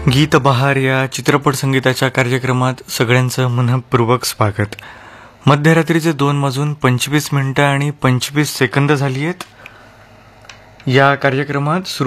गीत बहार या चित्रपट संगीताच्या कार्यक्रमात सगळ्यांचं मनपूर्वक स्वागत. मध्यरात्रीचे 2:25 आणि 25 सेकंद झाली आहेत. या कार्यक्रमात